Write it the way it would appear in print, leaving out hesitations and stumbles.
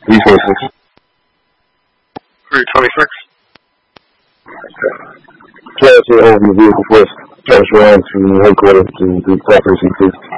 326. 326. Transfer over the vehicle first. Transfer on to headquarters to do proper CT.